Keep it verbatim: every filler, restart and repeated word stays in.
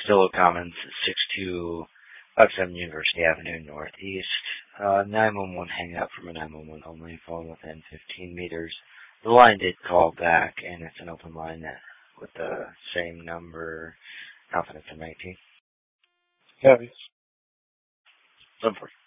Stillo Commons, six two five seven University Avenue Northeast. Uh, nine one one hang up from a nine one one only phone within fifteen meters. The line did call back, and it's an open line that, with the same number. Confidence in nineteen. Heavy. seven forty.